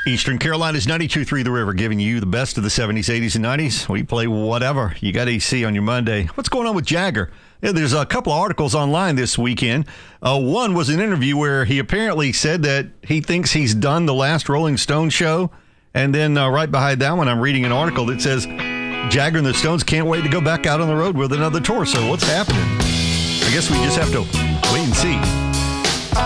Eastern Carolina's 92.3 The River, giving you the best of the 70s, 80s, and 90s. We play whatever. You got AC on your Monday. What's going on with Jagger? Yeah, there's a couple of articles online this weekend. One was an interview where he apparently said that he thinks he's done the last Rolling Stone show. And then right behind that one, I'm reading an article that says Jagger and the Stones can't wait to go back out on the road with another tour. So what's happening? I guess we just have to wait and see.